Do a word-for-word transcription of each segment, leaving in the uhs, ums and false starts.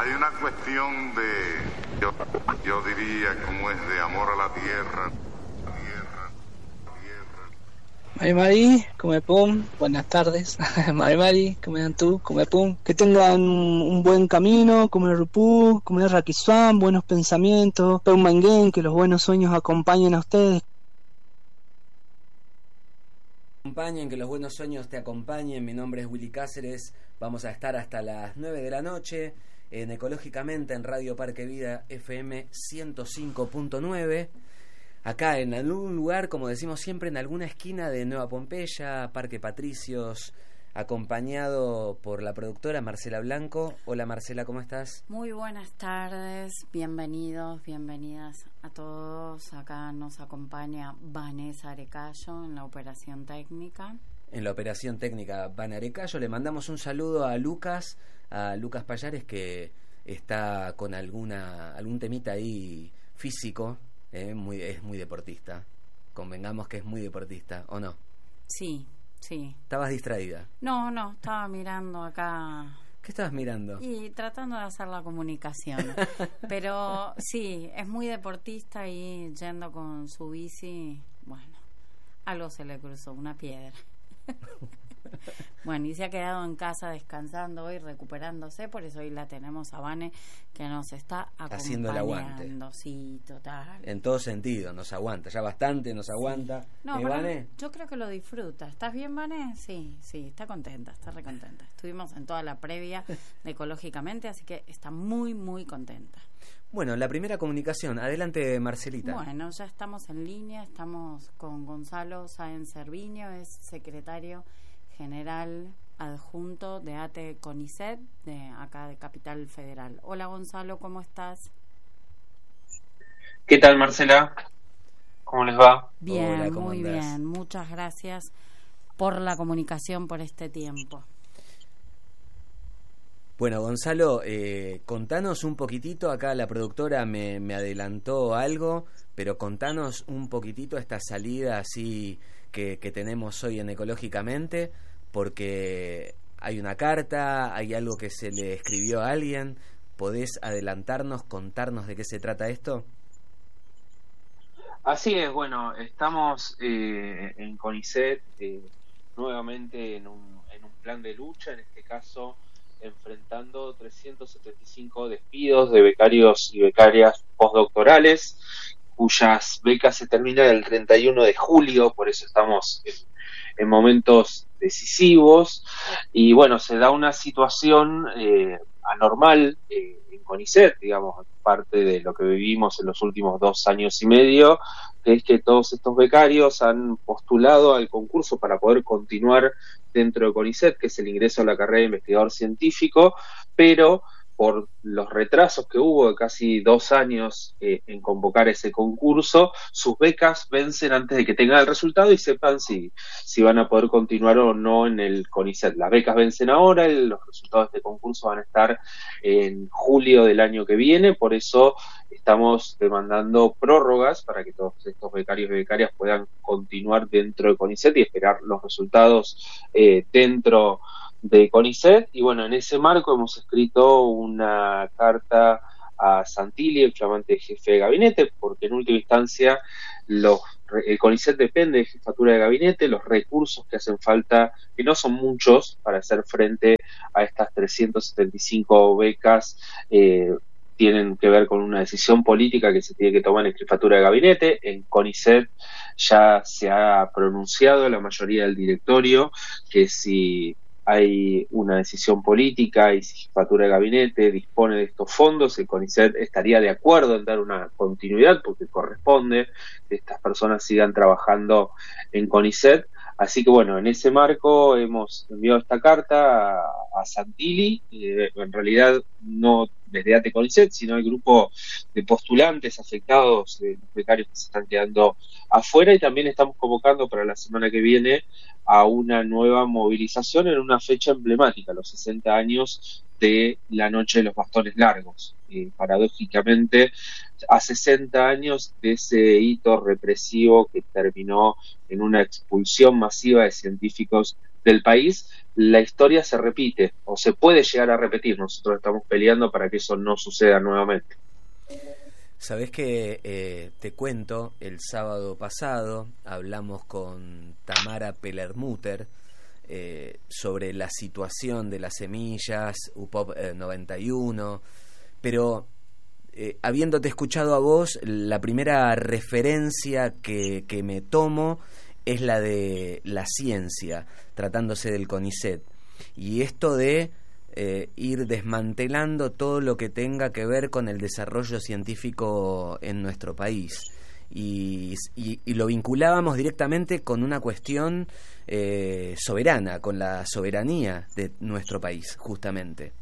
Hay una cuestión de, yo, yo diría, como es de amor a la tierra. Tierra, tierra. Mari Mari, come pum, buenas tardes. Mari Mari, come dan tú, come pum. Que tengan un buen camino, come rupú, come rakiswan, buenos pensamientos. Pum manguén, que los buenos sueños acompañen a ustedes. Acompañen, que los buenos sueños te acompañen. Mi nombre es Willy Cáceres. Vamos a estar hasta las nueve de la noche en Ecológicamente en Radio Parque Vida F M ciento cinco punto nueve. Acá en algún lugar, como decimos siempre, en alguna esquina de Nueva Pompeya, Parque Patricios, acompañado por la productora Marcela Blanco. Hola Marcela, ¿cómo estás? Muy buenas tardes, bienvenidos, bienvenidas a todos. Acá nos acompaña Vanessa Arecayo en la operación técnica. En la operación técnica Van Arecayo. Le mandamos un saludo a Lucas, a Lucas Payares, que está con alguna algún temita ahí físico. Eh, muy, es muy deportista. Convengamos que es muy deportista, ¿o no? Sí, sí. ¿Estabas distraída? No, no, estaba mirando acá. ¿Qué estabas mirando? Y tratando de hacer la comunicación. Pero sí, es muy deportista y yendo con su bici, bueno, algo se le cruzó, una piedra. Bueno, y se ha quedado en casa descansando hoy, recuperándose, por eso hoy la tenemos a Vane, que nos está acompañando. Haciendo el aguante. Sí, total. En todo sentido, nos aguanta, ya bastante nos aguanta. Sí. No, ¿Eh, pero Vane? yo creo que lo disfruta. ¿Estás bien, Vane? Sí, sí, está contenta, está recontenta. Estuvimos en toda la previa de Ecológicamente, así que está muy, muy contenta. Bueno, la primera comunicación. Adelante, Marcelita. Bueno, ya estamos en línea, estamos con Gonzalo Sáenz Cerviño, es secretario general adjunto de A T E CONICET, de acá de Capital Federal. Hola Gonzalo, ¿cómo estás? ¿Qué tal, Marcela? ¿Cómo les va? Bien, Hola, ¿cómo muy andás? bien. Muchas gracias por la comunicación, por este tiempo. Bueno, Gonzalo, eh, contanos un poquitito, acá la productora me, me adelantó algo, pero contanos un poquitito esta salida así que, que tenemos hoy en Ecológicamente, porque hay una carta, hay algo que se le escribió a alguien. ¿Podés adelantarnos, contarnos de qué se trata esto? Así es, bueno, estamos eh, en CONICET eh, nuevamente en un, en un plan de lucha, en este caso enfrentando trescientos setenta y cinco despidos de becarios y becarias postdoctorales, cuyas becas se terminan el treinta y uno de julio, por eso estamos en, en momentos decisivos, y bueno, se da una situación eh, anormal eh, en CONICET, digamos, parte de lo que vivimos en los últimos dos años y medio, que es que todos estos becarios han postulado al concurso para poder continuar dentro de CONICET, que es el ingreso a la carrera de investigador científico, pero por los retrasos que hubo de casi dos años eh, en convocar ese concurso, sus becas vencen antes de que tengan el resultado y sepan si, si van a poder continuar o no en el CONICET. Las becas vencen ahora, el, los resultados de este concurso van a estar en julio del año que viene, por eso estamos demandando prórrogas para que todos estos becarios y becarias puedan continuar dentro de CONICET y esperar los resultados eh, dentro de CONICET. Y bueno, en ese marco hemos escrito una carta a Santilli, el flamante jefe de gabinete, porque en última instancia los, el CONICET depende de jefatura de gabinete, los recursos que hacen falta, que no son muchos para hacer frente a estas trescientas setenta y cinco becas, eh, tienen que ver con una decisión política que se tiene que tomar en jefatura de gabinete. En CONICET ya se ha pronunciado la mayoría del directorio que si hay una decisión política y si jefatura de gabinete dispone de estos fondos, el CONICET estaría de acuerdo en dar una continuidad porque corresponde que estas personas sigan trabajando en CONICET. Así que bueno, en ese marco hemos enviado esta carta a, a Santilli, eh, en realidad no desde A T E CONICET, sino el grupo de postulantes afectados, de los becarios que se están quedando afuera, y también estamos convocando para la semana que viene a una nueva movilización en una fecha emblemática, los sesenta años de la Noche de los Bastones Largos. Eh, paradójicamente, a sesenta años de ese hito represivo que terminó en una expulsión masiva de científicos del país, la historia se repite o se puede llegar a repetir. Nosotros estamos peleando para que eso no suceda nuevamente. Sabés que eh, te cuento, el sábado pasado hablamos con Tamara Pelermuter eh, sobre la situación de las semillas, U P O P eh, noventa y uno, pero eh, habiéndote escuchado a vos, la primera referencia que, que me tomo es la de la ciencia, tratándose del CONICET, y esto de Eh, ir desmantelando todo lo que tenga que ver con el desarrollo científico en nuestro país, y, y, y lo vinculábamos directamente con una cuestión eh, soberana, con la soberanía de nuestro país, justamente.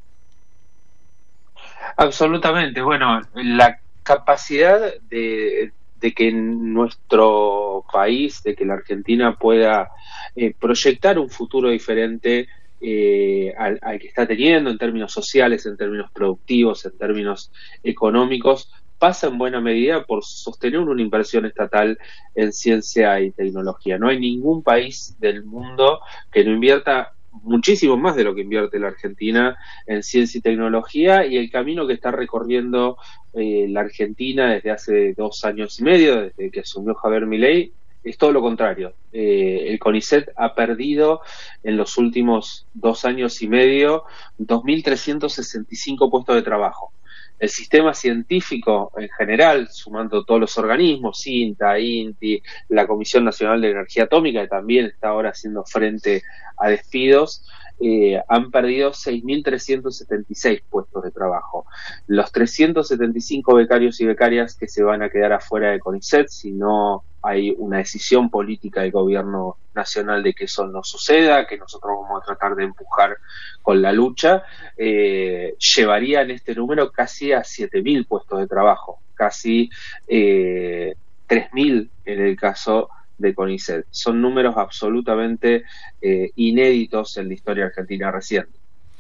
Absolutamente. Bueno, la capacidad de, de que nuestro país, de que la Argentina pueda eh, proyectar un futuro diferente Eh, al, al que está teniendo en términos sociales, en términos productivos, en términos económicos, pasa en buena medida por sostener una inversión estatal en ciencia y tecnología. No hay ningún país del mundo que no invierta muchísimo más de lo que invierte la Argentina en ciencia y tecnología, y el camino que está recorriendo eh, la Argentina desde hace dos años y medio, desde que asumió Javier Milei, es todo lo contrario. Eh, el CONICET ha perdido en los últimos dos años y medio dos mil trescientos sesenta y cinco puestos de trabajo. El sistema científico en general, sumando todos los organismos, INTA, INTI, la Comisión Nacional de Energía Atómica, que también está ahora haciendo frente a despidos, eh, han perdido seis mil trescientos setenta y seis puestos de trabajo. Los trescientos setenta y cinco becarios y becarias que se van a quedar afuera de CONICET si no hay una decisión política del gobierno nacional de que eso no suceda, que nosotros vamos a tratar de empujar con la lucha, eh, llevarían este número casi a siete mil puestos de trabajo, casi eh, tres mil en el caso de CONICET. Son números absolutamente eh, inéditos en la historia argentina reciente.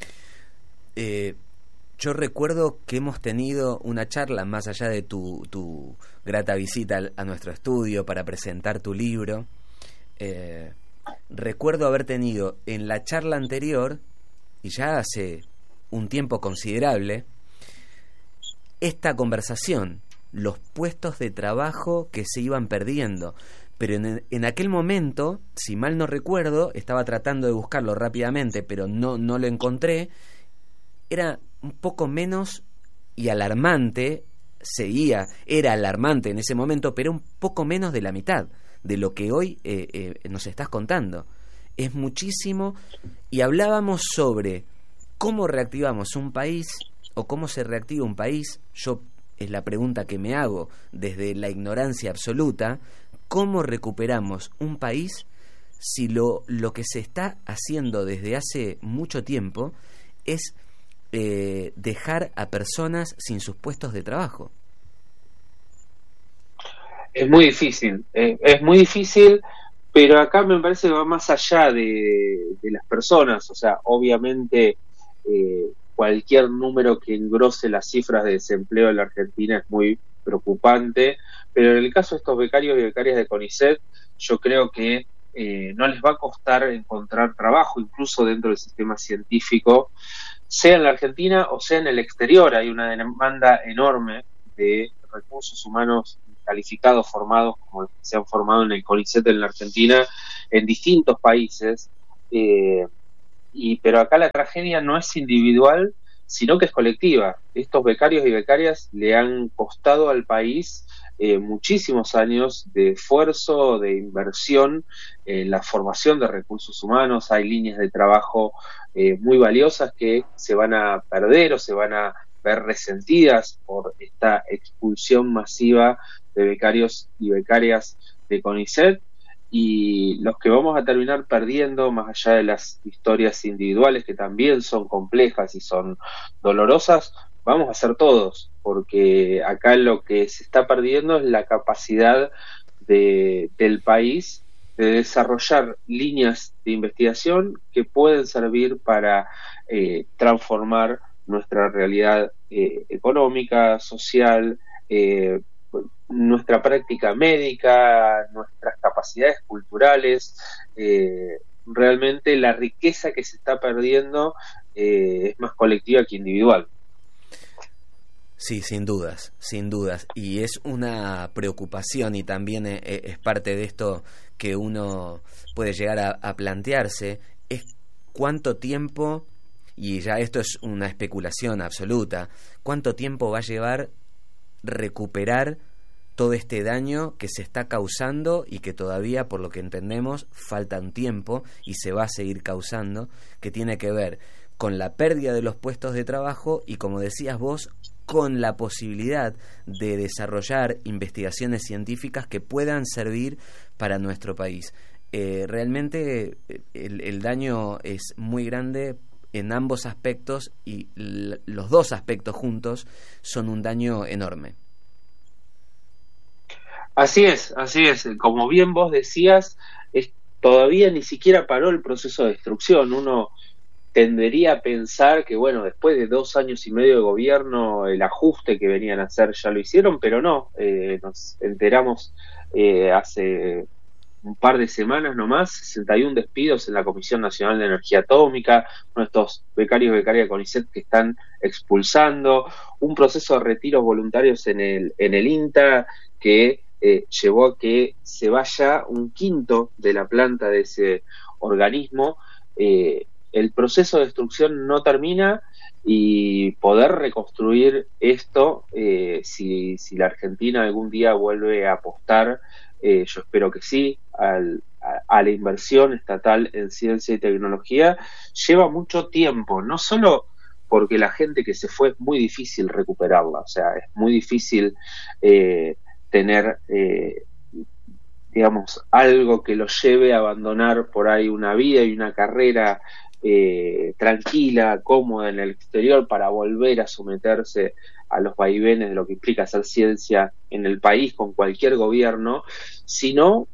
Eh, yo recuerdo que hemos tenido una charla, más allá de tu, tu grata visita a nuestro estudio para presentar tu libro. Eh, recuerdo haber tenido en la charla anterior, y ya hace un tiempo considerable, esta conversación, los puestos de trabajo que se iban perdiendo. Pero en, en aquel momento, si mal no recuerdo, estaba tratando de buscarlo rápidamente, pero no, no lo encontré, era un poco menos, y alarmante, seguía, era alarmante en ese momento, pero un poco menos de la mitad de lo que hoy eh, eh, nos estás contando. Es muchísimo, y hablábamos sobre cómo reactivamos un país, o cómo se reactiva un país. Yo, es la pregunta que me hago desde la ignorancia absoluta. ¿Cómo recuperamos un país si lo, lo que se está haciendo desde hace mucho tiempo es eh, dejar a personas sin sus puestos de trabajo? Es muy difícil, eh, es muy difícil, pero acá me parece que va más allá de, de las personas. O sea, obviamente eh, cualquier número que engrose las cifras de desempleo en la Argentina es muy preocupante, pero en el caso de estos becarios y becarias de CONICET, yo creo que eh, no les va a costar encontrar trabajo, incluso dentro del sistema científico, sea en la Argentina o sea en el exterior. Hay una demanda enorme de recursos humanos calificados, formados, como los que se han formado en el CONICET en la Argentina, en distintos países, eh, y pero acá la tragedia no es individual, sino que es colectiva. Estos becarios y becarias le han costado al país eh, muchísimos años de esfuerzo, de inversión en la formación de recursos humanos. Hay líneas de trabajo eh, muy valiosas que se van a perder o se van a ver resentidas por esta expulsión masiva de becarios y becarias de CONICET, y los que vamos a terminar perdiendo, más allá de las historias individuales que también son complejas y son dolorosas, vamos a ser todos, porque acá lo que se está perdiendo es la capacidad de, del país de desarrollar líneas de investigación que pueden servir para eh, transformar nuestra realidad eh, económica, social, eh, nuestra práctica médica, nuestras capacidades culturales, eh, realmente la riqueza que se está perdiendo eh, es más colectiva que individual. Sí, sin dudas, sin dudas. Y es una preocupación y también es parte de esto que uno puede llegar a, a plantearse, es cuánto tiempo, y ya esto es una especulación absoluta, cuánto tiempo va a llevar recuperar todo este daño que se está causando y que todavía, por lo que entendemos, falta un tiempo y se va a seguir causando, que tiene que ver con la pérdida de los puestos de trabajo y, como decías vos, con la posibilidad de desarrollar investigaciones científicas que puedan servir para nuestro país. Eh, realmente el, el daño es muy grande en ambos aspectos y l- los dos aspectos juntos son un daño enorme. Así es, así es. Como bien vos decías, es, todavía ni siquiera paró el proceso de destrucción. Uno tendería a pensar que, bueno, después de dos años y medio de gobierno, el ajuste que venían a hacer ya lo hicieron, pero no. Eh, nos enteramos eh, hace un par de semanas nomás, sesenta y uno despidos en la Comisión Nacional de Energía Atómica, uno de estos becarios y becarias de CONICET que están expulsando, un proceso de retiros voluntarios en el, en el INTA que eh, llevó a que se vaya un quinto de la planta de ese organismo. Eh, el proceso de destrucción no termina y poder reconstruir esto, eh, si, si la Argentina algún día vuelve a apostar, eh, yo espero que sí, al, a, a la inversión estatal en ciencia y tecnología, lleva mucho tiempo, no solo porque la gente que se fue es muy difícil recuperarla, o sea, es muy difícil eh, tener, eh, digamos, algo que lo lleve a abandonar por ahí una vida y una carrera eh, tranquila, cómoda en el exterior para volver a someterse a los vaivenes de lo que implica hacer ciencia en el país con cualquier gobierno, sino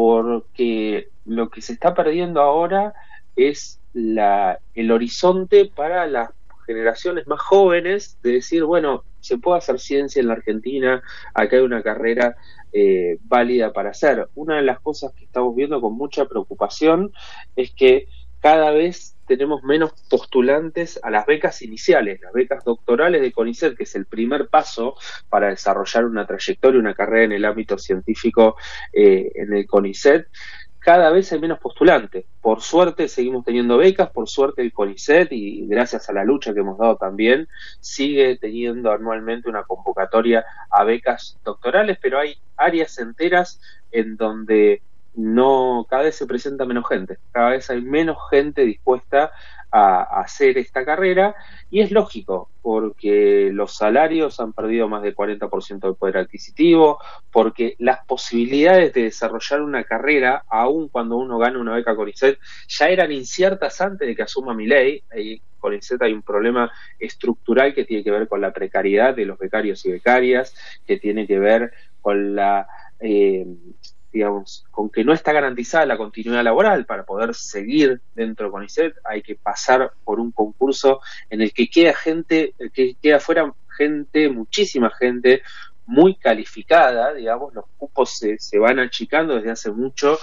porque lo que se está perdiendo ahora es la, el horizonte para las generaciones más jóvenes de decir, bueno, se puede hacer ciencia en la Argentina, acá hay una carrera eh, válida para hacer. Una de las cosas que estamos viendo con mucha preocupación es que cada vez tenemos menos postulantes a las becas iniciales, las becas doctorales de CONICET, que es el primer paso para desarrollar una trayectoria, una carrera en el ámbito científico eh, en el CONICET. Cada vez hay menos postulantes. Por suerte seguimos teniendo becas, por suerte el CONICET, y gracias a la lucha que hemos dado también, sigue teniendo anualmente una convocatoria a becas doctorales, pero hay áreas enteras en donde no, cada vez se presenta menos gente, cada vez hay menos gente dispuesta a, a hacer esta carrera, y es lógico, porque los salarios han perdido más del cuarenta por ciento del poder adquisitivo, porque las posibilidades de desarrollar una carrera, aun cuando uno gana una beca CONICET, ya eran inciertas antes de que asuma Milei. Ahí CONICET hay un problema estructural que tiene que ver con la precariedad de los becarios y becarias, que tiene que ver con la eh, digamos, con que no está garantizada la continuidad laboral. Para poder seguir dentro de CONICET hay que pasar por un concurso en el que queda gente, que queda fuera gente, muchísima gente muy calificada, digamos, los cupos se, se van achicando desde hace mucho,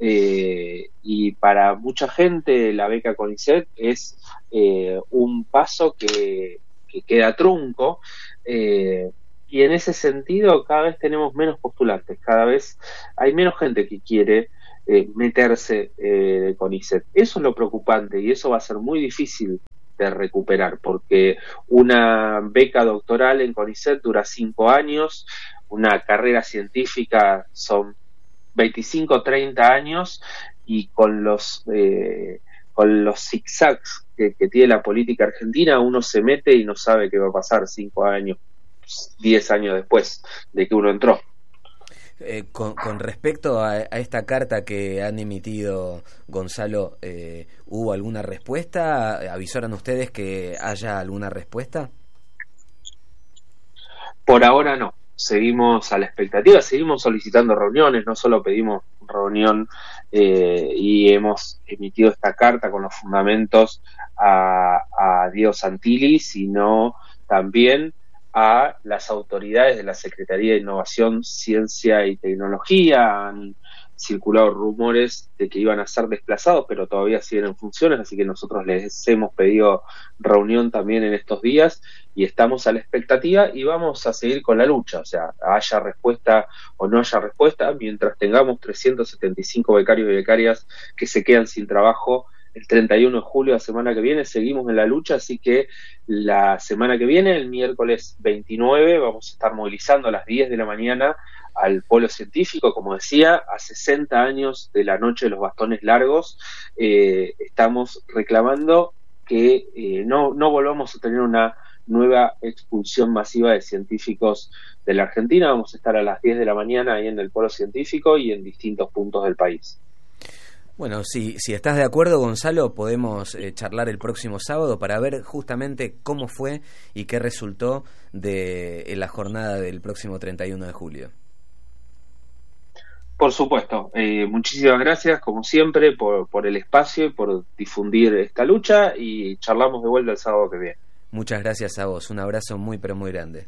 eh, y para mucha gente la beca CONICET es eh, un paso que, que queda trunco, eh, y en ese sentido cada vez tenemos menos postulantes, cada vez hay menos gente que quiere eh, meterse eh, de CONICET. Eso es lo preocupante y eso va a ser muy difícil de recuperar, porque una beca doctoral en CONICET dura cinco años, una carrera científica son veinticinco o treinta años, y con los eh, con los zigzags que, que tiene la política argentina, uno se mete y no sabe qué va a pasar cinco años, diez años después de que uno entró. Eh, con, con respecto a, a esta carta que han emitido, Gonzalo, eh, ¿hubo alguna respuesta? ¿Avisaron ustedes que haya alguna respuesta? Por ahora no. Seguimos a la expectativa, seguimos solicitando reuniones, no solo pedimos reunión eh, y hemos emitido esta carta con los fundamentos a, a Diego Santilli, sino también a las autoridades de la Secretaría de Innovación, Ciencia y Tecnología. Han circulado rumores de que iban a ser desplazados, pero todavía siguen en funciones, así que nosotros les hemos pedido reunión también en estos días y estamos a la expectativa y vamos a seguir con la lucha, o sea, haya respuesta o no haya respuesta, mientras tengamos trescientos setenta y cinco becarios y becarias que se quedan sin trabajo el treinta y uno de julio, la semana que viene, seguimos en la lucha, así que la semana que viene, el miércoles veintinueve, vamos a estar movilizando a las diez de la mañana al Polo Científico, como decía, a sesenta años de la Noche de los Bastones Largos, eh, estamos reclamando que eh, no, no volvamos a tener una nueva expulsión masiva de científicos de la Argentina. Vamos a estar a las diez de la mañana ahí en el Polo Científico y en distintos puntos del país. Bueno, si, si estás de acuerdo, Gonzalo, podemos eh, charlar el próximo sábado para ver justamente cómo fue y qué resultó de la jornada del próximo treinta y uno de julio. Por supuesto, eh, muchísimas gracias como siempre por, por el espacio y por difundir esta lucha y charlamos de vuelta el sábado que viene. Muchas gracias a vos, un abrazo muy pero muy grande.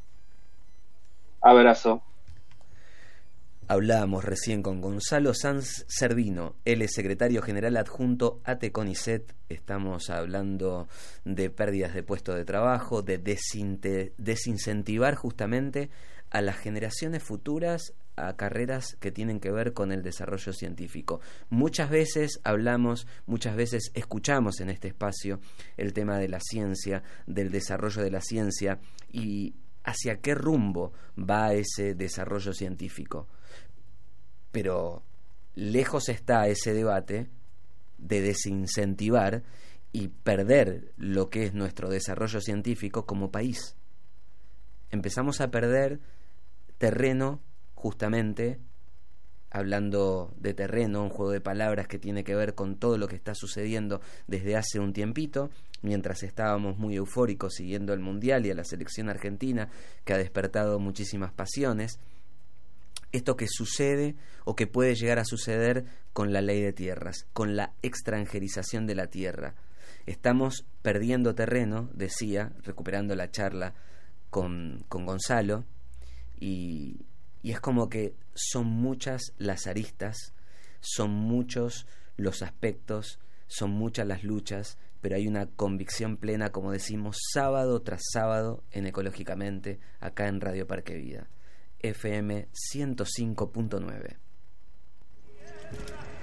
Abrazo. Hablábamos recién con Gonzalo Sanz Servino, él es secretario general adjunto A T E CONICET. Estamos hablando de pérdidas de puestos de trabajo, de desinte, desincentivar justamente a las generaciones futuras a carreras que tienen que ver con el desarrollo científico. Muchas veces hablamos, muchas veces escuchamos en este espacio el tema de la ciencia, del desarrollo de la ciencia y hacia qué rumbo va ese desarrollo científico. Pero lejos está ese debate de desincentivar y perder lo que es nuestro desarrollo científico como país. Empezamos a perder terreno, justamente, hablando de terreno, un juego de palabras que tiene que ver con todo lo que está sucediendo desde hace un tiempito, mientras estábamos muy eufóricos siguiendo el Mundial y a la selección argentina, que ha despertado muchísimas pasiones. Esto que sucede o que puede llegar a suceder con la ley de tierras, con la extranjerización de la tierra. Estamos perdiendo terreno, decía, recuperando la charla con, con Gonzalo, y, y es como que son muchas las aristas, son muchos los aspectos, son muchas las luchas, pero hay una convicción plena, como decimos, sábado tras sábado en Ecológicamente, acá en Radio Parque Vida. F M ciento cinco punto nueve.